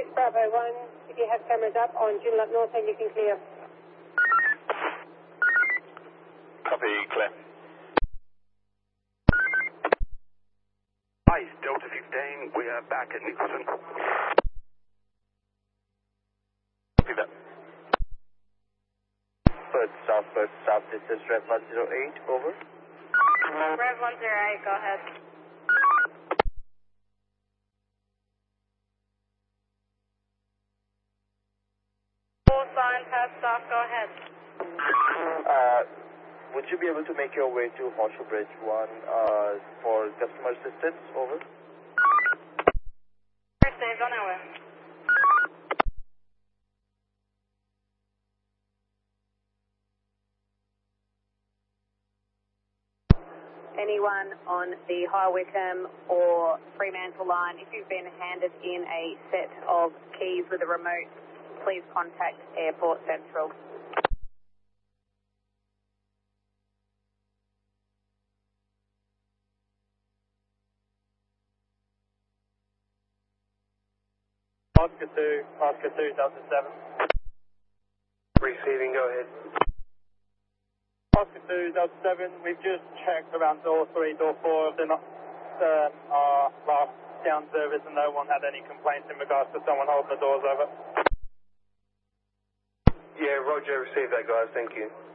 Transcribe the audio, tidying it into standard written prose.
Bravo 1, if you have cameras up on Joondalup North end, you can clear. Copy, clear. Ice, Delta 15, we are back at Nicholson. Copy that. First stop, this is Rev 108, over. Rev 108, go ahead. Full sign, pass staff, go ahead. Would you be able to make your way to Horseshoe Bridge 1 for customer assistance, over? First Dave, on our way. Anyone on the High Wycombe or Fremantle line, if you've been handed in a set of keys with a remote, please contact Airport Central. Oscar 2, Delta 7. Receiving, go ahead. Oscar 2, Delta 7, we've just checked around door 3, door 4 of our last down service and no one had any complaints in regards to someone holding the doors over. Yeah, Roger, received that, guys, thank you.